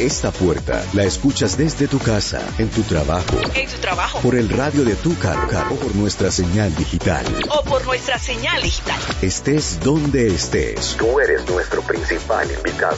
Esta puerta la escuchas desde tu casa, en tu trabajo, por el radio de tu carro o por nuestra señal digital. Estés donde estés, tú eres nuestro principal invitado.